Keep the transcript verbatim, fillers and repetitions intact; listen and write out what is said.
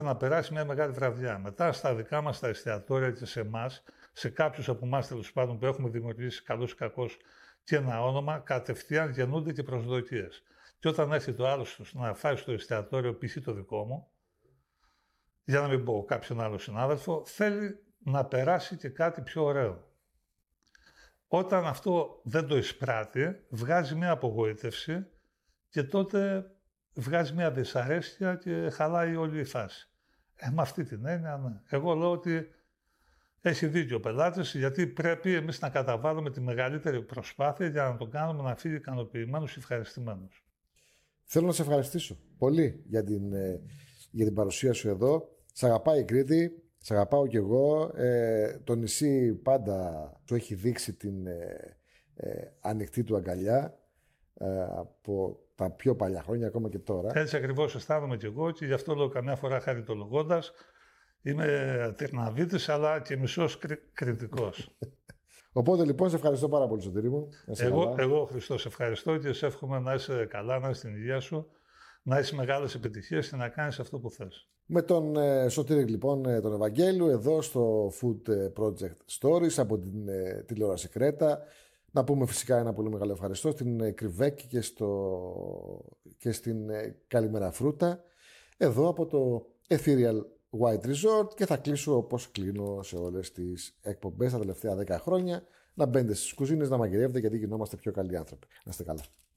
να περάσει μια μεγάλη βραδιά. Μετά στα δικά μας τα εστιατόρια και σε εμάς, σε κάποιους από εμάς τέλος πάντων που έχουμε δημιουργήσει καλώς ή κακώς και ένα όνομα, κατευθείαν γεννούνται και προσδοκίες. Και όταν έρθει το άλλο να φάει στο εστιατόριο, π.χ. το δικό μου, για να μην πω κάποιον άλλο συνάδελφο, θέλει να περάσει και κάτι πιο ωραίο. Όταν αυτό δεν το εισπράττει, βγάζει μια απογοήτευση και τότε βγάζει μια δυσαρέσκεια και χαλάει όλη η φάση. Ε, με αυτή την έννοια, ναι. Εγώ λέω ότι έχει δίκιο ο πελάτης, γιατί πρέπει εμείς να καταβάλουμε τη μεγαλύτερη προσπάθεια για να τον κάνουμε να φύγει ικανοποιημένος και ευχαριστημένος. Θέλω να σε ευχαριστήσω πολύ για την, για την παρουσία σου εδώ. Σ' αγαπάει η Κρήτη, σ' αγαπάω κι εγώ. Ε, το νησί πάντα του έχει δείξει την ε, ε, ανοιχτή του αγκαλιά ε, από τα πιο παλιά χρόνια, ακόμα και τώρα. Έτσι ακριβώς αισθάνομαι κι εγώ και γι' αυτό λέω καμιά φορά χαριτολογώντας. Είμαι τερναβίτης αλλά και μισός κρι, κριτικός. Οπότε λοιπόν σε ευχαριστώ πάρα πολύ, Σωτήρη μου. Εγώ, εγώ Χριστό, σε ευχαριστώ και σε εύχομαι να είσαι καλά, να είσαι στην υγεία σου, να έχει μεγάλες επιτυχίες και να κάνεις αυτό που θες. Με τον ε, Σωτήρη λοιπόν ε, τον Ευαγγέλου εδώ στο Food Project Stories από την ε, τηλεόραση Κρέτα. Να πούμε φυσικά ένα πολύ μεγάλο ευχαριστώ στην ε, Κρυβέκη και, στο, και στην ε, Καλημέρα Φρούτα εδώ από το Ethereal White Resort, και θα κλείσω όπως κλείνω σε όλες τις εκπομπές τα τελευταία δέκα χρόνια. Να μπαίνετε στις κουζίνες, να μαγειρεύετε, γιατί γινόμαστε πιο καλοί άνθρωποι. Να είστε καλά.